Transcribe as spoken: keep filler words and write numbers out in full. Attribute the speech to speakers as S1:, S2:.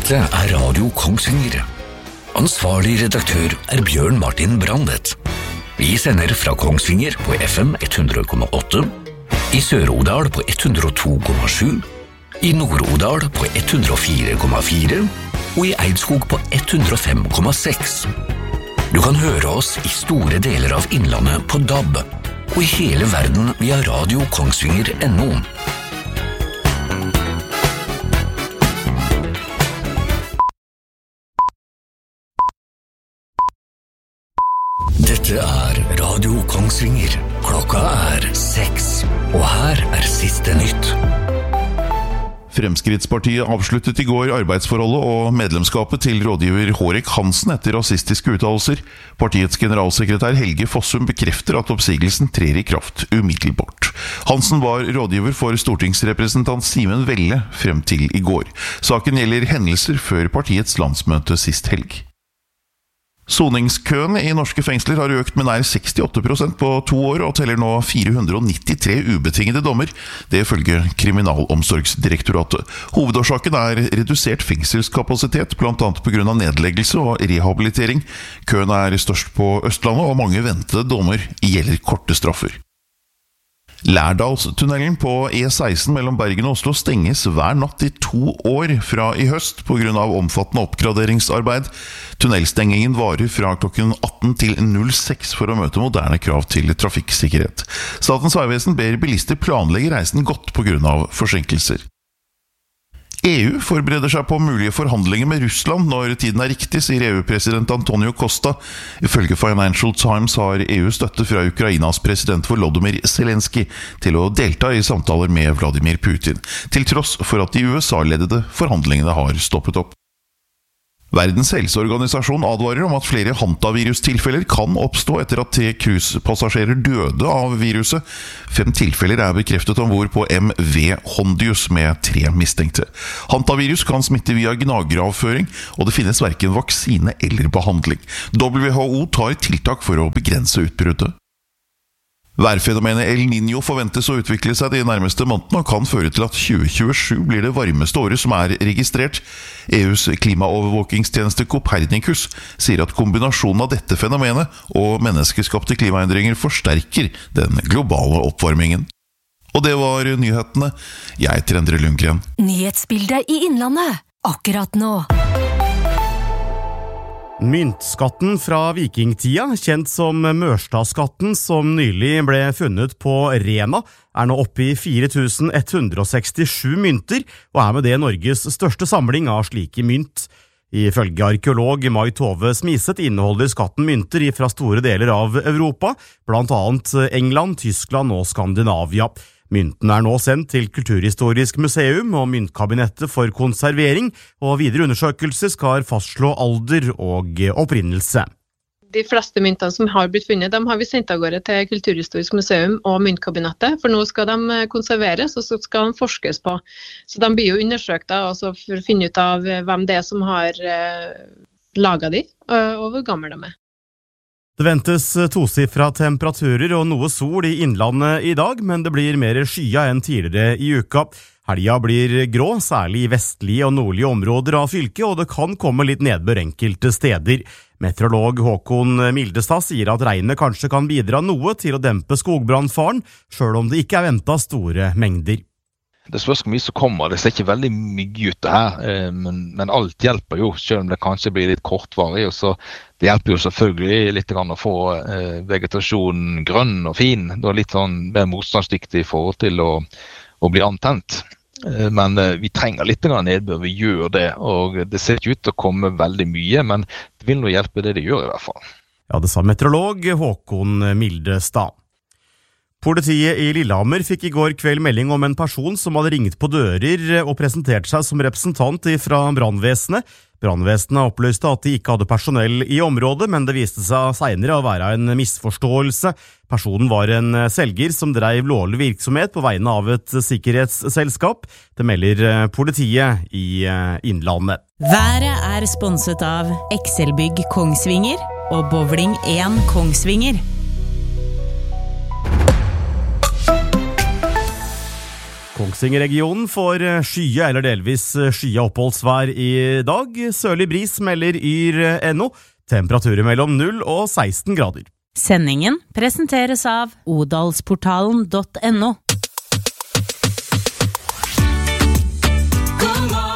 S1: Dette er Radio Kongsvinger. Ansvarlig redaktør er Bjørn Martin Brandet. Vi sender fra Kongsvinger på F M hundre komma åtte, i Sør-Odal på hundre og to komma sju, i Nord-Odal på hundre og fire komma fire og i Eidskog på hundre og fem komma seks. Du kan høre oss i store deler av Innlandet på D A B og i hele verden via radio kongsvinger punktum no. Dette er Radio Kongsvinger. Klokka er seks, og her er siste nytt.
S2: Fremskrittspartiet avsluttet i går arbeidsforholdet og medlemskapet til rådgiver Hårek Hansen etter rasistiske uttalelser. Partiets generalsekretær Helge Fossum bekrefter at oppsigelsen trer i kraft umiddelbart. Hansen var rådgiver for stortingsrepresentant Simen Velle frem til i går. Saken gjelder hendelser før partiets landsmøte sist helg. Soningskøen i norske fengsler har økt med nær sekstiåtte prosent på to år og teller nå fire hundre og nittitre ubetingede dommer, det følger Kriminalomsorgsdirektoratet. Hovedårsaken er redusert fengselskapasitet, blant annet på grunn av nedleggelse og rehabilitering. Køen er størst på Østlandet, og mange ventede dommer gjelder korte straffer. Lærdalstunnelen på E seksten mellom Bergen og Oslo stenges hver natt i to år fra i høst på grunn av omfattende oppgraderingsarbeid. Tunnelstengingen varer fra klokken atten til null seks for å møte moderne krav til trafikksikkerhet. Statens vegvesen ber bilister planlegge reisen godt på grunn av forsinkelser. E U forbereder seg på mulige forhandlinger med Russland når tiden er riktig, sier E U-president Antonio Costa. Ifølge Financial Times har E U støtte fra Ukrainas president Volodymyr Zelensky til å delta i samtaler med Vladimir Putin, til tross for at de U S A-ledede forhandlingene har stoppet opp. Verdens helseorganisasjon advarer om at flere hantavirustilfeller kan oppstå etter at tre cruisepassasjerer døde av viruset. Fem tilfeller er bekreftet ombord på M V Hondius med tre mistenkte. Hantavirus kan smitte via gnageravføring, og det finnes hverken vaksine eller behandling. W H O tar tiltak for å begrense utbruddet. Værfenomenet El Niño forventes å utvikle seg de nærmeste månedene og kan føre til at tjue tjuesju blir det varmeste året som er registrert. E U's klimaovervåkingstjeneste Copernicus sier at kombinasjonen av dette fenomenet og menneskeskapte klimaendringer forsterker den globale oppvarmingen. Og det var nyhetene. Jeg heter Endre Lundgren.
S3: Nyhetsbildet i Innlandet, akkurat nå.
S4: Myntskatten fra vikingtida, kjent som Mørstadskatten, som nylig ble funnet på Rena, er nå oppe i fire tusen ett hundre og sekstisju mynter, og er med det Norges største samling av slike mynt. Ifølge arkeolog Mai Tove Smiset inneholder skatten mynter fra store deler av Europa, blant annet England, Tyskland og Skandinavia. Mynten er nå sendt til Kulturhistorisk museum og Myntkabinettet for konservering, og videre undersøkelser skal fastslå alder og opprinnelse.
S5: De fleste myntene som har blitt funnet, de har vi sendt av gårde til Kulturhistorisk museum og Myntkabinettet, for nå skal de konserveres, og så skal de forskes på. Så de blir jo undersøkt da, også for å finne ut av hvem det er som har eh, laget de, og hvor gammel de er.
S4: Det ventes tosifra temperaturer og noe sol i Innlandet i dag, men det blir mer skya enn tidligere i uka. Helga blir grå, særlig i vestlige og nordlige områder av fylket, og det kan komme litt nedbør enkelte steder. Meteorolog Håkon Mildestad sier at regnet kanskje kan bidra noe til å dempe skogbrannfaren, selv om det ikke er ventet store mengder.
S6: Det spørs hvor mye som kommer, det ser ikke veldig mye ut det her, men, men alt hjelper jo, selv om det kanskje blir litt kortvarig, og så det hjelper jo selvfølgelig litt grann å få eh, vegetasjonen grønn og fin, da litt sånn mer motstandsdyktig i forhold til å, å bli antent. Eh, men eh, vi trenger litt grann nedbør, vi gjør det, og det ser ikke ut til å komme veldig mye, men det vil nå hjelpe det det gjør i hvert fall.
S4: Ja, det sa meteorolog Håkon Mildestad. Politiet i Lillehammer fikk i går kveld melding om en person som hadde ringt på dører og presentert seg som representant fra brannvesenet. Brannvesenet opplyste at de ikke hadde personell i området, men det viste seg senere å være en misforståelse. Personen var en selger som drev lovlig virksomhet på vegne av et sikkerhetsselskap. Det melder politiet i Innlandet.
S3: Været er sponset av Excelbygg Kongsvinger og Bowling én Kongsvinger.
S4: Kongsvinger-regionen får skye eller delvis skye oppholdsvær i dag. Sørlig bris melder yr.no. Temperaturer mellom null og seksten grader.
S3: Sendingen presenteres av odalsportalen punktum no.